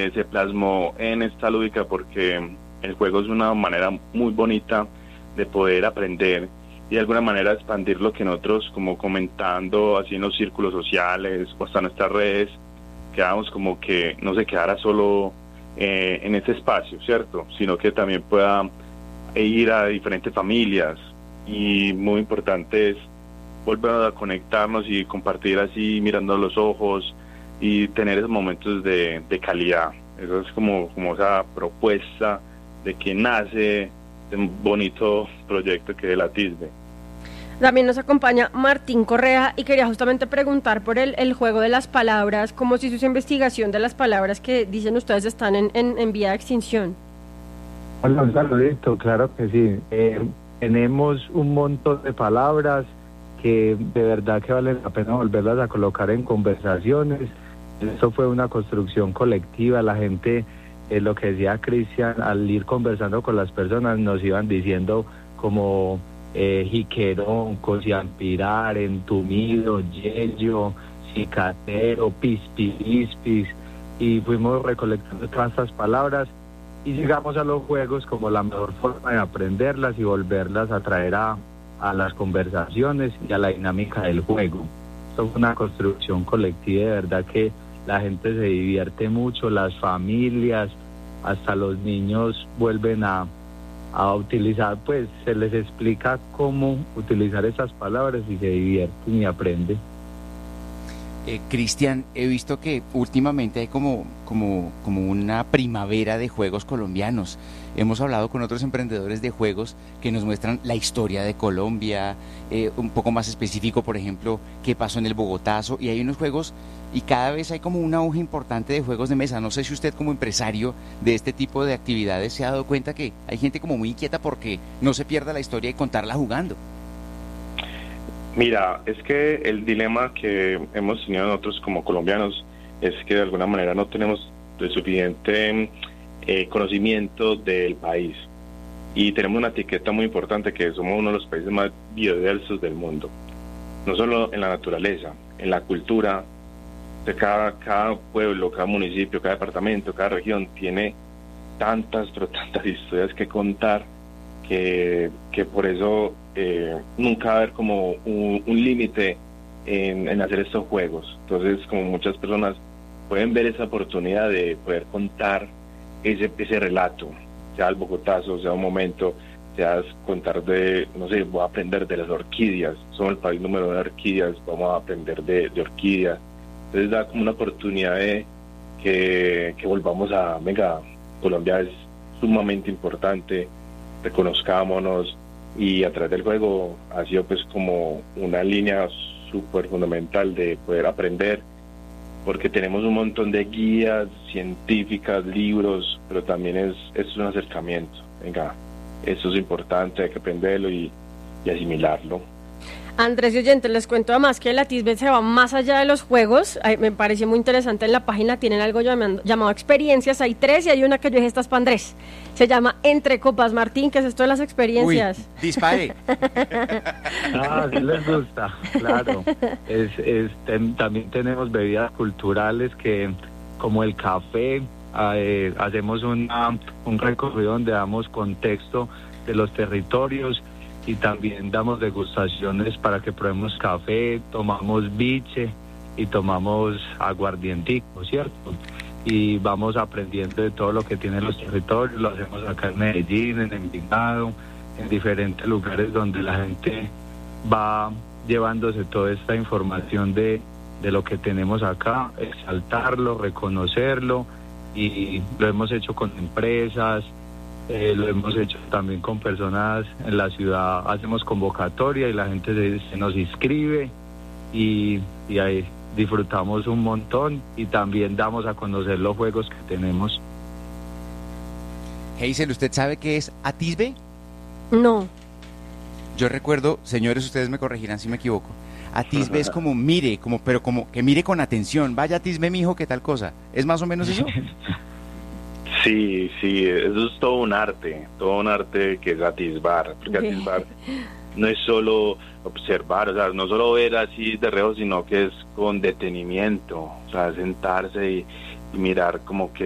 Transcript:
se plasmó en esta lúdica porque el juego es una manera muy bonita de poder aprender y de alguna manera expandir lo que nosotros, como comentando así en los círculos sociales o hasta nuestras redes, quedamos como que no se quedara solo en ese espacio, ¿cierto? Sino que también pueda ir a diferentes familias, y muy importante es volver a conectarnos y compartir así mirando a los ojos y tener esos momentos de calidad. Eso es como esa propuesta de que nace de un bonito proyecto que es el Atisbe. También nos acompaña Martín Correa y quería justamente preguntar por el juego de las palabras, cómo se hizo esa investigación de las palabras que dicen ustedes están en vía de extinción. Hola, un saludito, claro que sí. Tenemos un montón de palabras que de verdad que vale la pena volverlas a colocar en conversaciones. Esto fue una construcción colectiva, la gente, lo que decía Cristian, al ir conversando con las personas nos iban diciendo como jiquerón, cosiampirar, entumido, yello, cicatero, pispirispis, y fuimos recolectando todas estas palabras y llegamos a los juegos como la mejor forma de aprenderlas y volverlas a traer a las conversaciones y a la dinámica del juego. Esto fue una construcción colectiva, de verdad que la gente se divierte mucho, las familias, hasta los niños vuelven a utilizar, pues se les explica cómo utilizar esas palabras y se divierten y aprenden. Cristian, he visto que últimamente hay como una primavera de juegos colombianos. Hemos hablado con otros emprendedores de juegos que nos muestran la historia de Colombia, un poco más específico, por ejemplo, qué pasó en el Bogotazo, y hay unos juegos, y cada vez hay como un auge importante de juegos de mesa. No sé si usted como empresario de este tipo de actividades se ha dado cuenta que hay gente como muy inquieta porque no se pierda la historia y contarla jugando. Mira, es que el dilema que hemos tenido nosotros como colombianos es que de alguna manera no tenemos el suficiente conocimiento del país, y tenemos una etiqueta muy importante que somos uno de los países más biodiversos del mundo, no solo en la naturaleza, en la cultura. De cada pueblo, cada municipio, cada departamento, cada región tiene tantas historias que contar que por eso nunca va a haber como un límite en hacer estos juegos. Entonces, como muchas personas pueden ver esa oportunidad de poder contar ese relato, sea el Bogotazo, sea un momento, sea contar de, no sé, voy a aprender de las orquídeas, somos el país número 1 de orquídeas, vamos a aprender de orquídeas. Entonces da como una oportunidad de que volvamos a, venga, Colombia es sumamente importante, reconozcámonos, y a través del juego ha sido pues como una línea súper fundamental de poder aprender, porque tenemos un montón de guías científicas, libros, pero también es un acercamiento. Venga, esto es importante, hay que aprenderlo y asimilarlo. Andrés y oyentes, les cuento además que el Atisbe se va más allá de los juegos. Me pareció muy interesante, en la página tienen algo llamado experiencias, hay 3 y hay una que yo dije, esta es para Andrés. Se llama Entre Copas. Martín, ¿qué es esto de las experiencias? Uy, dispare. Sí les gusta, claro. También tenemos bebidas culturales que, como el café, hacemos un recorrido donde damos contexto de los territorios, y también damos degustaciones para que probemos café, tomamos biche y tomamos aguardientico, ¿cierto? Y vamos aprendiendo de todo lo que tienen los territorios. Lo hacemos acá en Medellín, en Envigado, en diferentes lugares donde la gente va llevándose toda esta información de lo que tenemos acá, exaltarlo, reconocerlo, y lo hemos hecho con empresas, lo hemos hecho también con personas en la ciudad. Hacemos convocatoria y la gente se nos inscribe, y ahí disfrutamos un montón, y también damos a conocer los juegos que tenemos. Hazel, ¿usted sabe qué es Atisbe? No. Yo recuerdo, señores, ustedes me corregirán si me equivoco. Atisbe es como mire, pero como que mire con atención. Vaya, Atisbe, mijo, ¿qué tal cosa? ¿Es más o menos eso? Sí, eso es todo un arte que es atisbar, porque atisbar no es solo observar, o sea, no solo ver así de reojo, sino que es con detenimiento, o sea, sentarse y mirar como que